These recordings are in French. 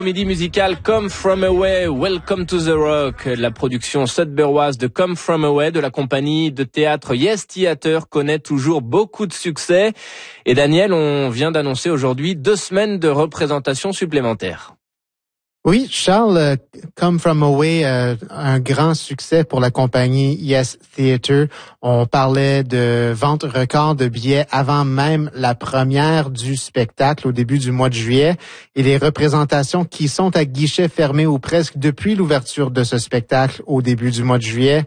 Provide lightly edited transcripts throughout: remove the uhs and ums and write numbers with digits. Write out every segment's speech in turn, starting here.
Comédie musicale Come From Away, Welcome to the Rock. La production sudburoise de Come From Away de la compagnie de théâtre Yes Theater connaît toujours beaucoup de succès. Et Daniel, on vient d'annoncer aujourd'hui 2 semaines de représentation supplémentaires. Oui, Charles, Come From Away, un grand succès pour la compagnie Yes Theater. On parlait de vente record de billets avant même la première du spectacle au début du mois de juillet. Et les représentations qui sont à guichet fermé ou presque depuis l'ouverture de ce spectacle au début du mois de juillet,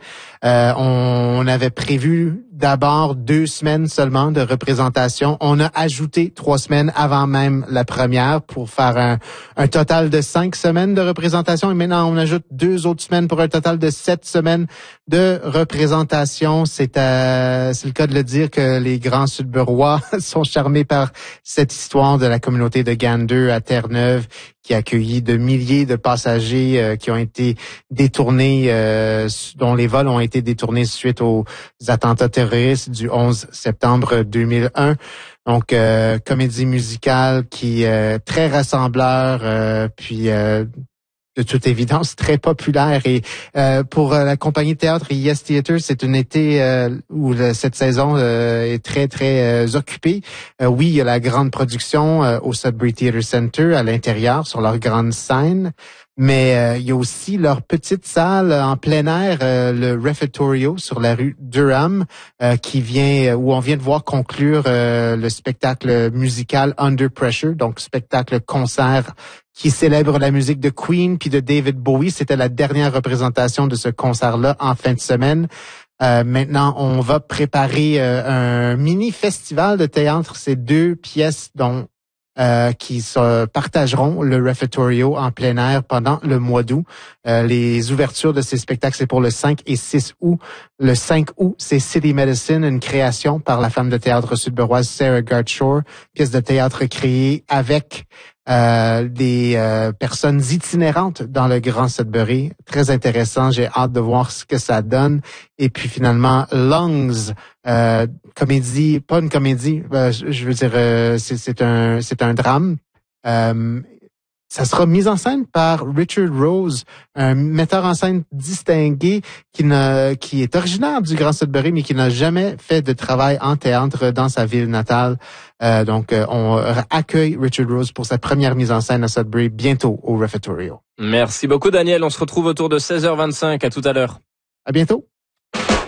on avait prévu d'abord 2 semaines seulement de représentation. On a ajouté 3 semaines avant même la première pour faire un total de 5 semaines de représentation. Et maintenant, on ajoute 2 autres semaines pour un total de 7 semaines de représentation. C'est le cas de le dire que les grands sudburois sont charmés par cette histoire de la communauté de Gander à Terre-Neuve qui a accueilli de milliers de passagers qui ont été détournés, dont les vols ont été détournés suite aux attentats terroristes du 11 septembre 2001. Donc, comédie musicale qui est très rassembleur, puis de toute évidence très populaire. Et pour la compagnie de théâtre Yes Theater, c'est un été où cette saison est très, très occupée. Oui, il y a la grande production au Sudbury Theatre Center à l'intérieur, sur leur grande scène. Mais il y a aussi leur petite salle en plein air, le Refectorio sur la rue Durham, où on vient de voir conclure le spectacle musical Under Pressure, donc spectacle concert qui célèbre la musique de Queen puis de David Bowie. C'était la dernière représentation de ce concert-là en fin de semaine. Maintenant, on va préparer un mini festival de théâtre, ces 2 pièces dont qui se partageront le Refectorio en plein air pendant le mois d'août. Les ouvertures de ces spectacles, c'est pour le 5 et 6 août. Le 5 août, c'est City Medicine, une création par la femme de théâtre sudburoise Sarah Gartshore, pièce de théâtre créée avec des personnes itinérantes dans le Grand Sudbury. Très intéressant, j'ai hâte de voir ce que ça donne. Et puis finalement, Lungs, comédie, pas une comédie, je veux dire, c'est un drame. Ça sera mis en scène par Richard Rose, un metteur en scène distingué qui est originaire du Grand Sudbury, mais qui n'a jamais fait de travail en théâtre dans sa ville natale. Donc, on accueille Richard Rose pour sa première mise en scène à Sudbury bientôt au Refectorio. Merci beaucoup Daniel, on se retrouve autour de 16h25, à tout à l'heure. À bientôt.